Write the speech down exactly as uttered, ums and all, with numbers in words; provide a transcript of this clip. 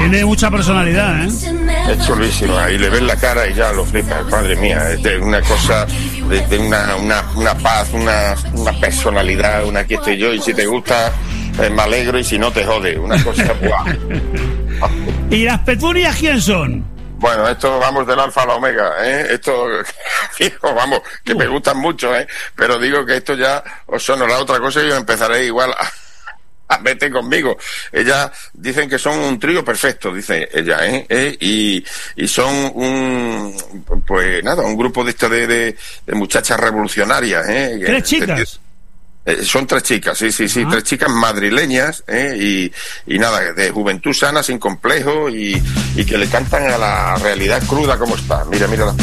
Tiene mucha personalidad, ¿eh? Es chulísima, y le ves la cara y ya lo flipas, madre mía, es de una cosa, de, de una, una, una paz, una, una personalidad, una aquí estoy yo, y si te gusta, eh, me alegro, y si no te jode, una cosa guau. ¿Y las petunias quién son? Bueno, esto vamos del alfa a la omega, ¿eh? Esto, fijo, vamos, que me gustan mucho, ¿eh? Pero digo que esto ya os sonará otra cosa y yo empezaré igual a... Vete conmigo. Ella dicen que son un trío perfecto, dice ella, ¿eh? ¿Eh? Y, y son un, pues nada, un grupo de esto de, de, de muchachas revolucionarias, ¿eh? ¿Tres chicas? Eh, son tres chicas, sí, sí, sí, Ajá. Tres chicas madrileñas, ¿eh? y, y nada, de juventud sana, sin complejo, y, y que le cantan a la realidad cruda como está. Mira, mira las